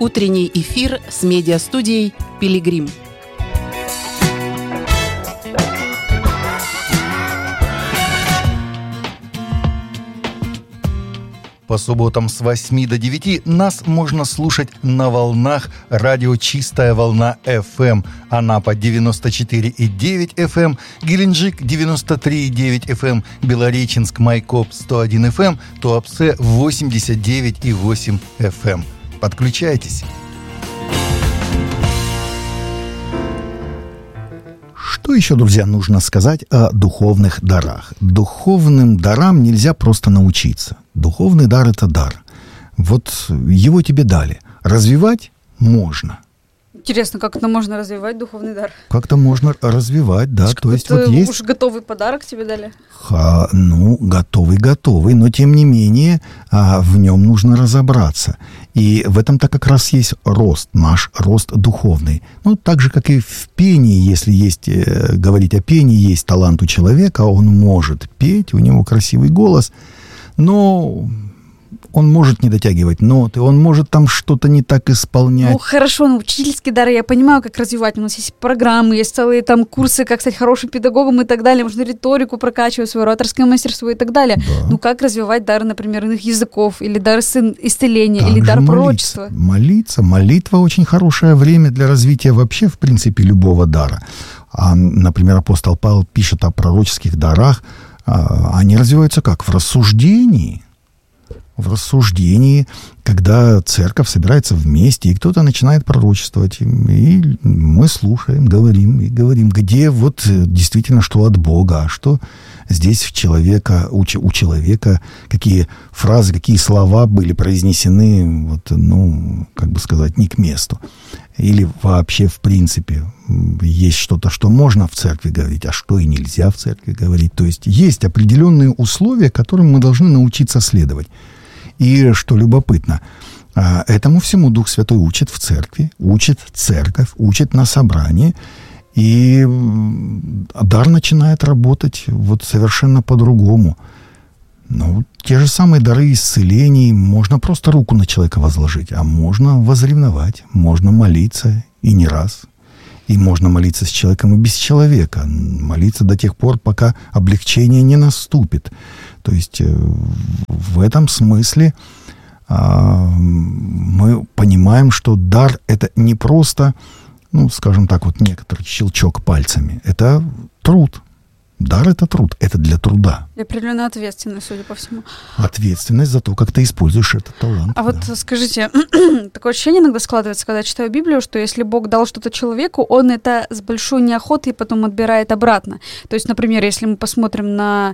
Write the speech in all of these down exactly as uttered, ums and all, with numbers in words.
Утренний эфир с медиастудией «Пилигрим». По субботам с восьми до девяти нас можно слушать на волнах радио «Чистая волна эф эм». Анапа девяносто четыре и девять эф эм, Геленджик девяносто три и девять эф эм, Белореченск, Майкоп сто один эф эм, Туапсе восемьдесят девять и восемь эф эм. Подключайтесь. Что еще, друзья, нужно сказать о духовных дарах? Духовным дарам нельзя просто научиться. Духовный дар – это дар. Вот его тебе дали. Развивать можно. Интересно, как это можно развивать, духовный дар? Как-то можно развивать, да. То есть вот есть... уж готовый подарок тебе дали? Ха, ну, готовый-готовый, но тем не менее а, в нем нужно разобраться. И в этом-то как раз есть рост, наш рост духовный. Ну, так же, как и в пении, если есть, э, говорить о пении, есть талант у человека, он может петь, у него красивый голос, но... Он может не дотягивать ноты, он может там что-то не так исполнять. Ну, хорошо, ну, учительские дары я понимаю, как развивать. У нас есть программы, есть целые там курсы, как стать хорошим педагогом и так далее. Можно риторику прокачивать, свое ораторское мастерство и так далее. Да. Ну, как развивать дары, например, иных языков, или дар исцеления, так или дар молиться, пророчества? Молиться. Молитва очень хорошее время для развития вообще, в принципе, любого дара. А, например, апостол Павел пишет о пророческих дарах. А, они развиваются как? В рассуждении. В рассуждении, когда церковь собирается вместе, и кто-то начинает пророчествовать, и мы слушаем, говорим, и говорим, где вот действительно что от Бога, а что здесь в человека, у, у человека, какие фразы, какие слова были произнесены, вот, ну, как бы сказать, не к месту. Или вообще, в принципе, есть что-то, что можно в церкви говорить, а что и нельзя в церкви говорить. То есть есть определенные условия, которым мы должны научиться следовать. И что любопытно, этому всему Дух Святой учит в церкви, учит церковь, учит на собрании, и дар начинает работать вот совершенно по-другому. Ну, те же самые дары исцелений, можно просто руку на человека возложить, а можно возревновать, можно молиться, и не раз. И можно молиться с человеком и без человека. Молиться до тех пор, пока облегчение не наступит. То есть в этом смысле а, мы понимаем, что дар — это не просто, ну, скажем так, вот некоторый щелчок пальцами. Это труд. Дар — это труд, это для труда. И определенная ответственность, судя по всему. Ответственность за то, как ты используешь этот талант. А да. Вот скажите, такое ощущение иногда складывается, когда я читаю Библию, что если Бог дал что-то человеку, Он это с большой неохотой потом отбирает обратно. То есть, например, если мы посмотрим на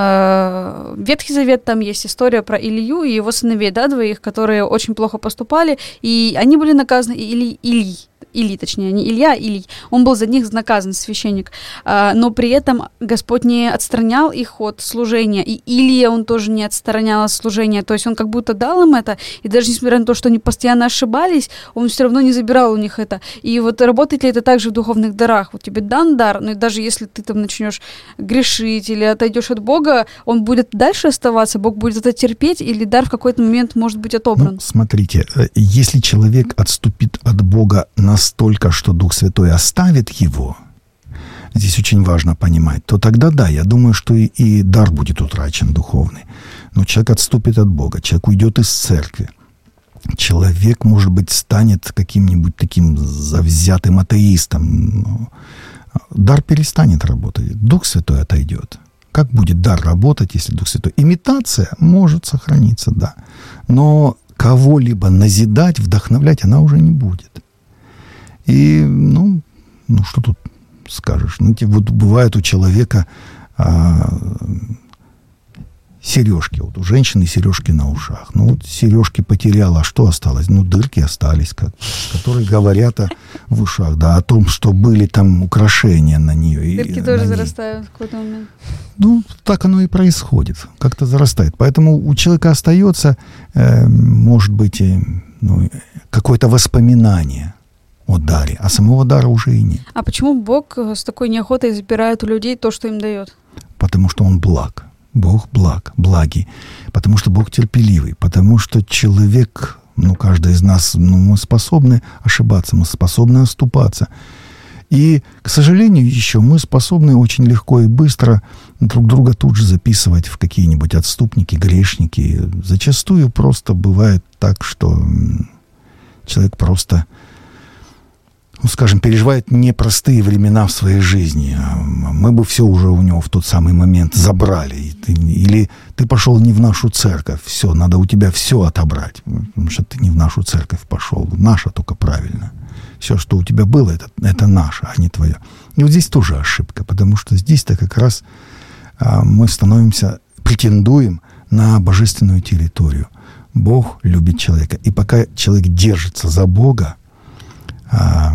э, Ветхий Завет, там есть история про Илью и его сыновей, да, двоих, которые очень плохо поступали, и они были наказаны, Или, Илий, Илий, точнее, не Илья, Илий, он был за них наказан, священник, а, но при этом Господь не отстранял их от служения, и Илия он тоже не отстранял от служения, то есть он как будто дал им это, и даже несмотря на то, что они постоянно ошибались, он все равно не забирал у них это. И вот работает ли это также в духовных дарах? Вот тебе дан дар, но даже если ты там начнешь грешить или отойдешь от Бога, он будет дальше оставаться, Бог будет это терпеть, или дар в какой-то момент может быть отобран? Ну, смотрите, если человек отступит от Бога настолько, что Дух Святой оставит его, здесь очень важно понимать, то тогда да, я думаю, что и, и дар будет утрачен духовный. Но человек отступит от Бога, человек уйдет из церкви. Человек, может быть, станет каким-нибудь таким завзятым атеистом. Но дар перестанет работать, Дух Святой отойдет. Как будет дар работать, если Дух Святой? Имитация может сохраниться, да. Но кого-либо назидать, вдохновлять она уже не будет. И, ну, ну что тут скажешь? Ну, вот бывает у человека а, сережки. Вот у женщины сережки на ушах. Ну, вот сережки потеряла, а что осталось? Ну, дырки остались, как, которые говорят о, в ушах, да, о том, что были там украшения на нее. Дырки и, тоже на зарастают в какой-то момент. Ну, так оно и происходит. Как-то зарастает. Поэтому у человека остается, э, может быть, э, ну, какое-то воспоминание о даре, а самого дара уже и нет. А почему Бог с такой неохотой забирает у людей то, что им дает? Потому что Он благ. Бог благ, благий. Потому что Бог терпеливый. Потому что человек Ну, каждый из нас, ну, мы способны ошибаться, мы способны оступаться. И, к сожалению, еще мы способны очень легко и быстро друг друга тут же записывать в какие-нибудь отступники, грешники. Зачастую просто бывает так, что человек просто, ну, скажем, переживает непростые времена в своей жизни. Мы бы все уже у него в тот самый момент забрали. Или ты пошел не в нашу церковь, все, надо у тебя все отобрать. Потому что ты не в нашу церковь пошел. Наша только правильно. Все, что у тебя было, это, это наше, а не твое. И вот здесь тоже ошибка, потому что здесь-то как раз а, мы становимся, претендуем на божественную территорию. Бог любит человека. И пока человек держится за Бога, а,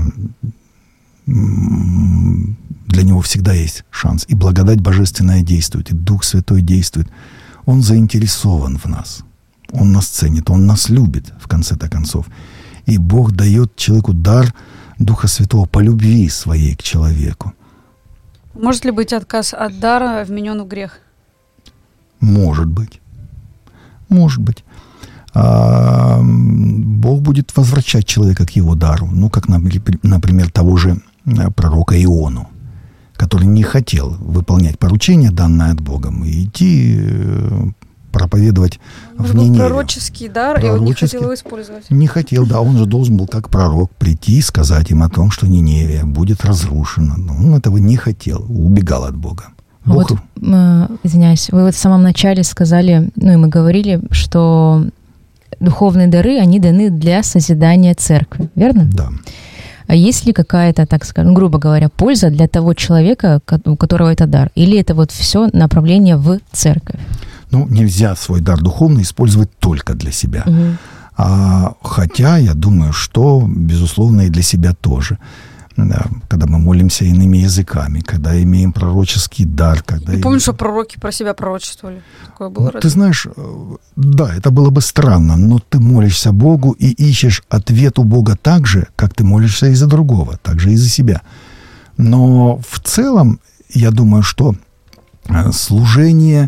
для него всегда есть шанс. И благодать божественная действует, и Дух Святой действует. Он заинтересован в нас. Он нас ценит, Он нас любит, в конце-то концов. И Бог дает человеку дар Духа Святого по любви своей к человеку. Может ли быть отказ от дара вменен в грех? Может быть. Может быть. А, Бог будет возвращать человека к его дару. Ну, как, например, того же пророка Иону, который не хотел выполнять поручение, данное от Бога, и идти проповедовать в Ниневе. Пророческий дар, пророческий, и он не хотел его использовать. Не хотел, да. Он же должен был, как пророк, прийти и сказать им о том, что Ниневия будет разрушена. Но он этого не хотел, убегал от Бога. Бог... Вот, э, извиняюсь, вы вот в самом начале сказали, ну и мы говорили, что духовные дары, они даны для созидания церкви, верно? Да. А есть ли какая-то, так скажем, грубо говоря, польза для того человека, у которого это дар? Или это вот все направление в церковь? Ну, нельзя свой дар духовный использовать только для себя. Угу. А, хотя, я думаю, что, безусловно, и для себя тоже. Да, когда мы молимся иными языками, когда имеем пророческий дар. Когда Я и... помню, что пророки про себя пророчествовали. Такое было. Ну, ты знаешь, да, это было бы странно, но ты молишься Богу и ищешь ответ у Бога так же, как ты молишься и за другого, так же и за себя. Но в целом, я думаю, что служение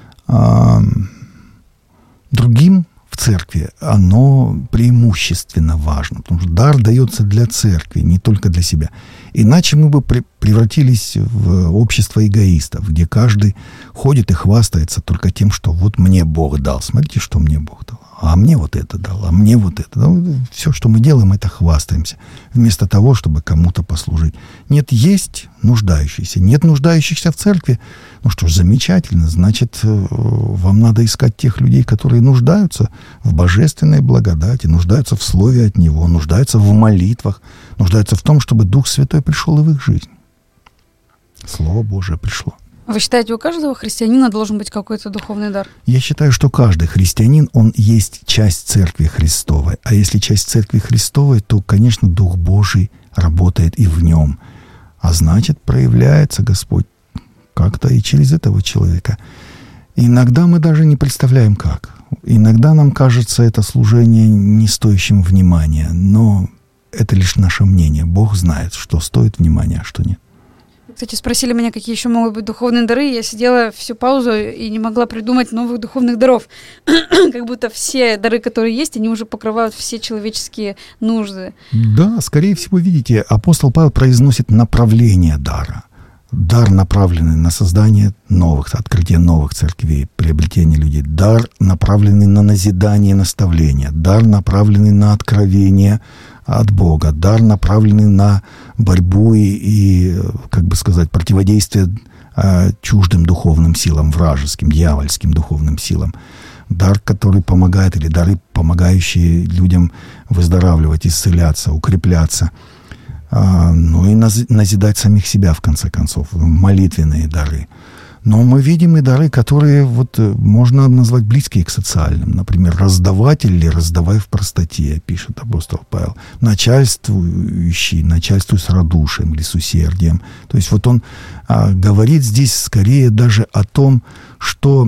другим в церкви, оно преимущественно важно, потому что дар дается для церкви, не только для себя. Иначе мы бы превратились в общество эгоистов, где каждый ходит и хвастается только тем, что вот мне Бог дал. Смотрите, что мне Бог дал. А мне вот это дал, а мне вот это. Ну, все, что мы делаем, это хвастаемся. Вместо того, чтобы кому-то послужить. Нет, есть нуждающиеся. Нет нуждающихся в церкви. Ну что ж, замечательно. Значит, вам надо искать тех людей, которые нуждаются в божественной благодати, нуждаются в слове от Него, нуждаются в молитвах, нуждаются в том, чтобы Дух Святой пришел и в их жизнь. Слово Божие пришло. Вы считаете, у каждого христианина должен быть какой-то духовный дар? Я считаю, что каждый христианин, он есть часть Церкви Христовой. А если часть Церкви Христовой, то, конечно, Дух Божий работает и в нем. А значит, проявляется Господь как-то и через этого человека. Иногда мы даже не представляем, как. Иногда нам кажется это служение не стоящим внимания. Но это лишь наше мнение. Бог знает, что стоит внимания, а что нет. Кстати, спросили меня, какие еще могут быть духовные дары. Я сидела всю паузу и не могла придумать новых духовных даров. Как будто все дары, которые есть, они уже покрывают все человеческие нужды. Да, скорее всего, видите, апостол Павел произносит направление дара. Дар, направленный на создание новых, открытие новых церквей, приобретение людей. Дар, направленный на назидание и наставление. Дар, направленный на откровение от Бога. Дар, направленный на борьбу и, и как бы сказать, противодействие э, чуждым духовным силам, вражеским, дьявольским духовным силам. Дар, который помогает, или дары, помогающие людям выздоравливать, исцеляться, укрепляться. А, ну и назидать самих себя, в конце концов, молитвенные дары. Но мы видим и дары, которые вот можно назвать близкие к социальным. Например, раздаватель или раздавай в простоте, пишет апостол Павел. Начальствующий, начальствуй с радушием или с усердием. То есть вот он а, говорит здесь скорее даже о том, что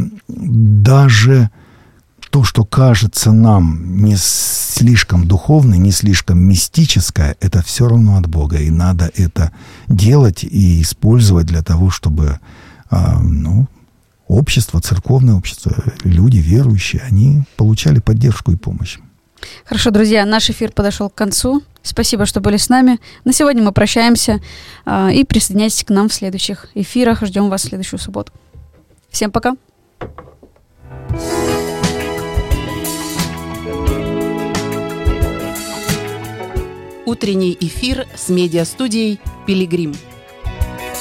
даже то, что кажется нам не слишком духовное, не слишком мистическое, это все равно от Бога. И надо это делать и использовать для того, чтобы а, ну, общество, церковное общество, люди верующие, они получали поддержку и помощь. Хорошо, друзья, наш эфир подошел к концу. Спасибо, что были с нами. На сегодня мы прощаемся. И присоединяйтесь к нам в следующих эфирах. Ждем вас в следующую субботу. Всем пока. Утренний эфир с медиастудией «Пилигрим».